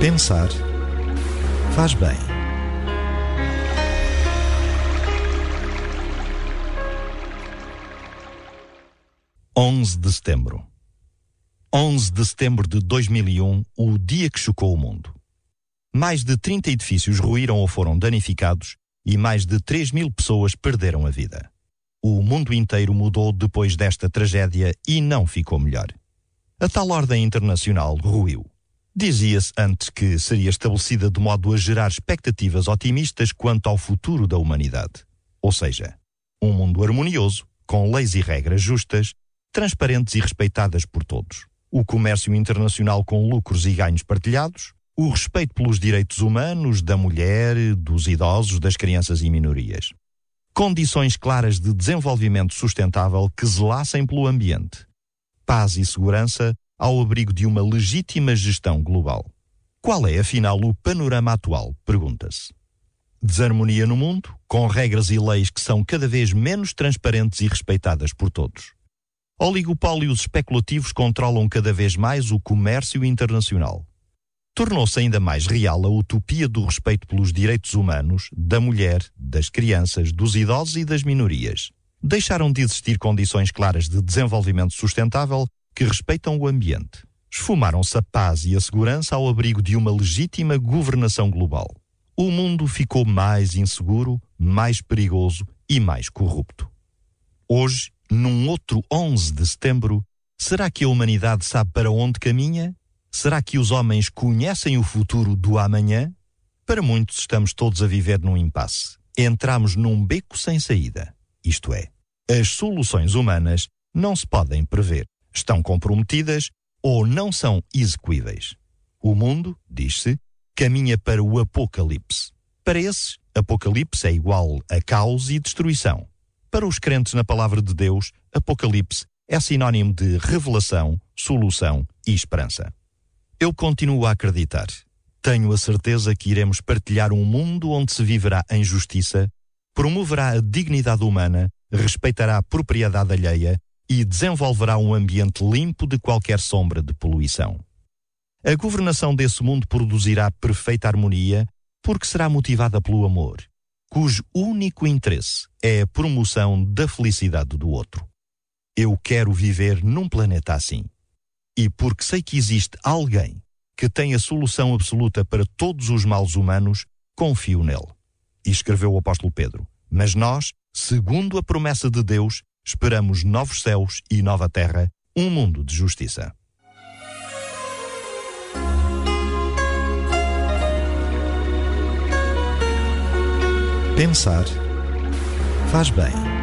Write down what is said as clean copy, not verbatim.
Pensar faz bem. setembro. 11 de setembro de 2001, o dia que chocou o mundo. Mais de 30 edifícios ruíram ou foram danificados e mais de 3.000 pessoas perderam a vida. O mundo inteiro mudou depois desta tragédia e não ficou melhor. A tal ordem internacional ruiu. Dizia-se antes que seria estabelecida de modo a gerar expectativas otimistas quanto ao futuro da humanidade. Ou seja, um mundo harmonioso, com leis e regras justas, transparentes e respeitadas por todos. O comércio internacional com lucros e ganhos partilhados, o respeito pelos direitos humanos da mulher, dos idosos, das crianças e minorias. Condições claras de desenvolvimento sustentável que zelassem pelo ambiente. Paz e segurança ao abrigo de uma legítima gestão global. Qual é, afinal, o panorama atual? Pergunta-se. Desarmonia no mundo, com regras e leis que são cada vez menos transparentes e respeitadas por todos. Oligopólios especulativos controlam cada vez mais o comércio internacional. Tornou-se ainda mais real a utopia do respeito pelos direitos humanos, da mulher, das crianças, dos idosos e das minorias. Deixaram de existir condições claras de desenvolvimento sustentável que respeitam o ambiente. Esfumaram-se a paz e a segurança ao abrigo de uma legítima governação global. O mundo ficou mais inseguro, mais perigoso e mais corrupto. Hoje, num outro 11 de setembro, será que a humanidade sabe para onde caminha? Será que os homens conhecem o futuro do amanhã? Para muitos estamos todos a viver num impasse. Entramos num beco sem saída. Isto é, as soluções humanas não se podem prever. Estão comprometidas ou não são execuíveis. O mundo, diz-se, caminha para o apocalipse. Para esses, apocalipse é igual a caos e destruição. Para os crentes na palavra de Deus, apocalipse é sinónimo de revelação, solução e esperança. Eu continuo a acreditar. Tenho a certeza que iremos partilhar um mundo onde se viverá em justiça, promoverá a dignidade humana, respeitará a propriedade alheia e desenvolverá um ambiente limpo de qualquer sombra de poluição. A governação desse mundo produzirá perfeita harmonia porque será motivada pelo amor, cujo único interesse é a promoção da felicidade do outro. Eu quero viver num planeta assim. E porque sei que existe alguém que tem a solução absoluta para todos os males humanos, confio nele. E escreveu o apóstolo Pedro. Mas nós, segundo a promessa de Deus, esperamos novos céus e nova terra, um mundo de justiça. Pensar faz bem.